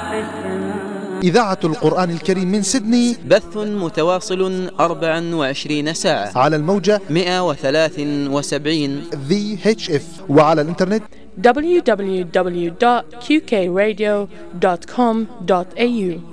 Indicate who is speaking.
Speaker 1: إذاعة القرآن الكريم من سيدني،
Speaker 2: بث متواصل 24 ساعة
Speaker 1: على الموجة
Speaker 2: 173
Speaker 1: VHF، وعلى الإنترنت
Speaker 3: www.qkradio.com.au.